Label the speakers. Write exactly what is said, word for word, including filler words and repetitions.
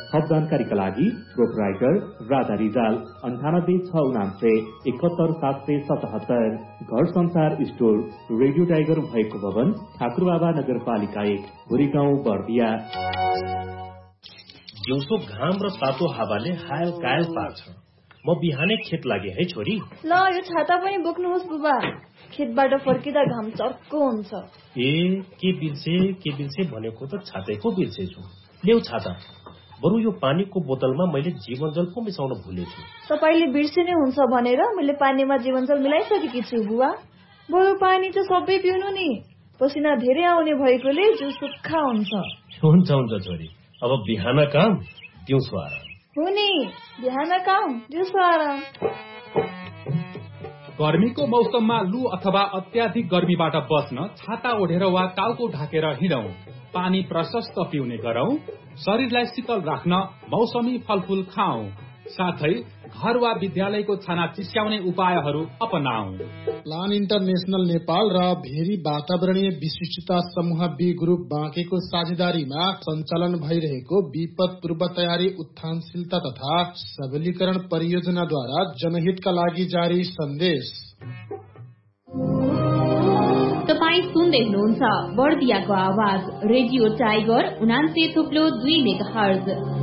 Speaker 1: थप जानकारीका लागि प्रोपराइटर राधा रिजाल अन्ठानब्बे छ उनान्से एकहत्तर सात सय सतहत्तर। घर संसार स्टोर रेडियो टाइगर भएको भवन ठाकुरबाबा नगरपालिका एक भुरी गाउँ बर्दिया।
Speaker 2: दिउँसो घाम र तातो हावाले हायल कायल पार्छ। म बिहानै खेत लागे है छोरी।
Speaker 3: ल यो छाता पनि बोक्नुहोस् बुबा, खेतबाट फर्किँदा घाम चर्को हुन्छ।
Speaker 2: ए के बिर्से के बिर्से भनेको त छातैको बिर्सेछु। ल्याउ छाता। बरु यो पानीको बोतलमा मैले जीवनजल पो मिसाउन भुलेछु।
Speaker 3: तपाईले बिर्सिने हुन्छ भनेर मैले पानीमा जीवनजल मिलाइसकेकी छु बुबा। बरु पानी चाहिँ सबै पिउनु नि, पसिना धेरै आउने भएकोले जिउ सुक्खा हुन्छ।
Speaker 2: हुन्छ हुन्छ छोरी, अब बिहान काम दिउँसो आराम।
Speaker 3: हो नि, बिहान काम दिउँसो आराम।
Speaker 4: गर्मीको मौसममा लू अथवा अत्याधिक गर्मीबाट बच्न छाता ओढेर वा टाउको ढाकेर हिँडौं। पानी प्रशस्त पिउने गरौं। शरीरलाई शीतल राख्न मौसमी फलफूल खाऊ। साथै घर वा विद्यालयको छाना चिस्याउने उपायहरू अपनाऊ।
Speaker 5: प्लान इन्टरनेशनल नेपाल र भेरी वातावरणीय विशिष्टता समूह बी ग्रुप बाँकेको साझेदारीमा सञ्चालन भइरहेको विपद पूर्व तयारी उत्थानशीलता तथा सबलीकरण परियोजनाद्वारा जनहितका लागि जारी सन्देश।
Speaker 6: तपाईँ सुन्दै हुनुहुन्छ बर्दियाको आवाज रेडियो टाइगर उनान्से थुप्लो दुई मेगा हर्ज।